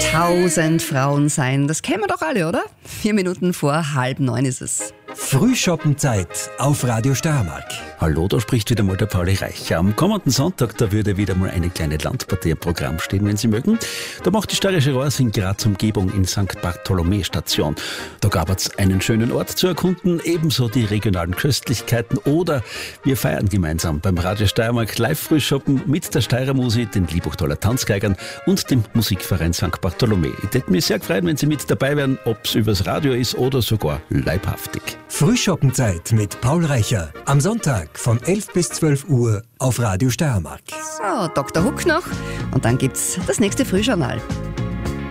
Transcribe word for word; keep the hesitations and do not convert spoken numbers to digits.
Tausend Frauen sein, das kennen wir doch alle, oder? Vier Minuten vor halb neun ist es. Frühschoppenzeit auf Radio Steiermark. Hallo, da spricht wieder mal der Pauli Reicher. Am kommenden Sonntag, da würde wieder mal eine kleine Landpartie im Programm stehen, wenn Sie mögen. Da macht die Steirische Rohrs in Graz Umgebung in Sankt Bartholomä Station. Da gab es einen schönen Ort zu erkunden, ebenso die regionalen Köstlichkeiten oder wir feiern gemeinsam beim Radio Steiermark Live-Frühschoppen mit der Steirer Musik, den Liebachtaler Tanzgeigern und dem Musikverein Sankt Bartholomä. Ich hätte mich sehr gefreut, wenn Sie mit dabei wären, ob es übers Radio ist oder sogar leibhaftig. Frühschoppenzeit mit Paul Reicher. Am Sonntag von elf bis zwölf Uhr auf Radio Steiermark. So, Doktor Huck noch und dann gibt's das nächste Frühjournal.